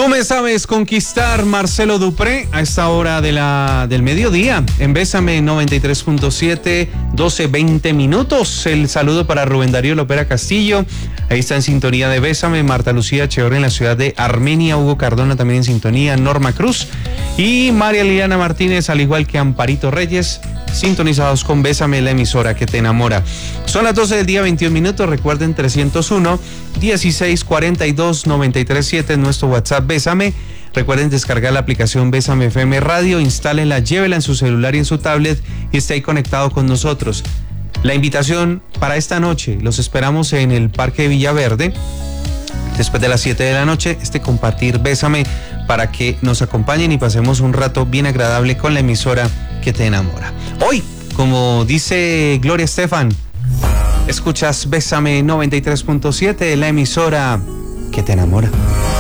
Tú me sabes conquistar, Marcelo Dupré, a esta hora del mediodía. En Bésame 93.7, 12:20 minutos. El saludo para Rubén Darío Lopera Castillo. Ahí está en sintonía de Bésame. Marta Lucía Echeverri en la ciudad de Armenia. Hugo Cardona también en sintonía. Norma Cruz y María Liliana Martínez, al igual que Amparito Reyes, sintonizados con Bésame, la emisora que te enamora. Son las 12 del día, 21 minutos. Recuerden 301-1642-937 en nuestro WhatsApp Bésame. Recuerden descargar la aplicación Bésame FM Radio, instálenla, llévela en su celular y en su tablet y esté ahí conectado con nosotros. La invitación para esta noche, los esperamos en el Parque de Villaverde. Después de las 7 de la noche, compartir Bésame para que nos acompañen y pasemos un rato bien agradable con la emisora que te enamora. Hoy, como dice Gloria Estefan, escuchas Bésame 93.7, la emisora que te enamora.